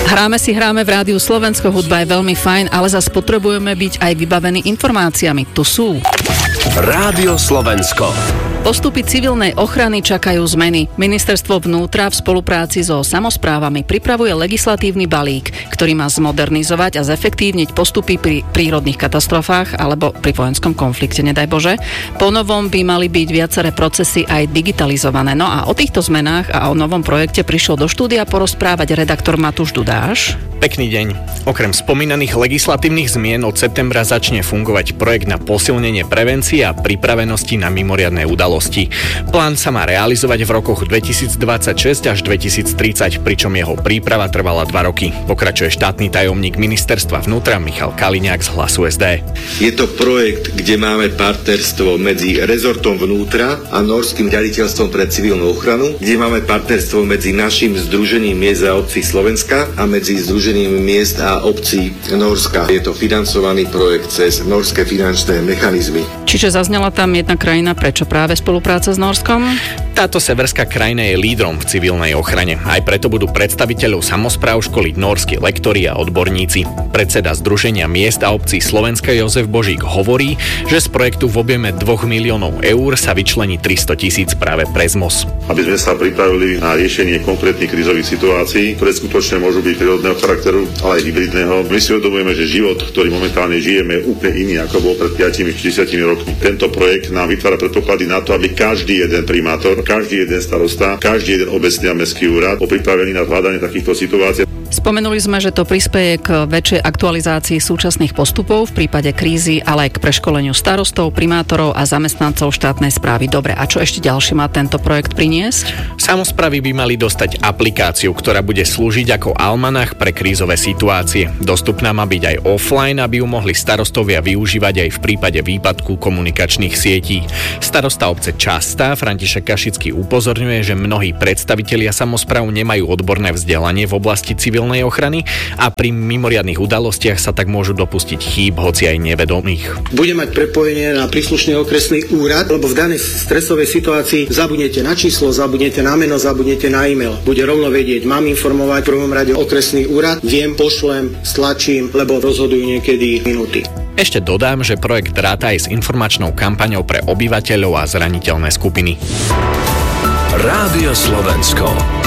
Hráme v Rádiu Slovensko, hudba je veľmi fajn, ale zase potrebujeme byť aj vybavení informáciami. Tu sú Rádio Slovensko. Postupy civilnej ochrany čakajú zmeny. Ministerstvo vnútra v spolupráci so samosprávami pripravuje legislatívny balík, ktorý má zmodernizovať a zefektívniť postupy pri prírodných katastrofách alebo pri vojenskom konflikte, nedaj Bože. Po novom by mali byť viaceré procesy aj digitalizované. No a o týchto zmenách a o novom projekte prišiel do štúdia porozprávať redaktor Matúš Dudáš. Pekný deň. Okrem spomínaných legislatívnych zmien od septembra začne fungovať projekt na posilnenie prevencie a pripravenosti na mimoriadne udalosti. Plán sa má realizovať v rokoch 2026 až 2030, pričom jeho príprava trvala 2 roky. Pokračuje štátny tajomník ministerstva vnútra Michal Kaliňák z Hlasu SD. Je to projekt, kde máme partnerstvo medzi rezortom vnútra a Norským riaditeľstvom pre civilnú ochranu, kde máme partnerstvo medzi našim Združením miest a obcí Slovenska a medzi Združením miest a obcí Norska. Je to financovaný projekt cez norské finančné mechanizmy. Čiže zaznela tam jedna krajina, prečo práve spolupráca s Norskom? Táto severská krajina je lídrom v civilnej ochrane. Aj preto budú predstaviteľov samospráv školiť norskí lektori a odborníci. Predseda Združenia miest a obcí Slovenska Jozef Božík hovorí, že z projektu v objeme 2 miliónov eur sa vyčlení 300 000 práve pre ZMOS. Aby sme sa pripravili na riešenie konkrétnych krízových situácií, ktoré skutočne môžu byť prírodného charakteru, ale aj hybridného. My si uvedomujeme, že život, ktorý momentálne žijeme, je úplne iný, ako bol pred 5-60 rokmi. Tento projekt nám vytvára predpoklady na to, aby každý jeden primátor, každý jeden starosta, každý jeden obecný a mestský úrad bol pripravený na zvládanie takýchto situácií. Spomenuli sme, že to prispeje k väčšej aktualizácii súčasných postupov v prípade krízy, ale aj k preškoleniu starostov, primátorov a zamestnancov štátnej správy. Dobre, a čo ešte ďalšie má tento projekt priniesť? Samosprávy by mali dostať aplikáciu, ktorá bude slúžiť ako almanach pre krízové situácie. Dostupná má byť aj offline, aby ju mohli starostovia využívať aj v prípade výpadku komunikačných sietí. Starosta obce Častá František Kašický upozorňuje, že mnohí predstavitelia samospráv nemajú odborné vzdelanie v oblasti civilnej ochrany a pri mimoriadnych udalostiach sa tak môžu dopustiť chýb, hoci aj nevedomých. Bude mať prepojenie na príslušný okresný úrad, lebo v danej stresovej situácii zabudnete na číslo, zabudnete na meno, zabudnete na e-mail. Bude rovno vedieť, mám informovať v prvom rade okresný úrad, viem, pošlem, stlačím, lebo rozhodujú niekedy minúty. Ešte dodám, že projekt ráta aj s informačnou kampaňou pre obyvateľov a zraniteľné skupiny. Rádio Slovensko.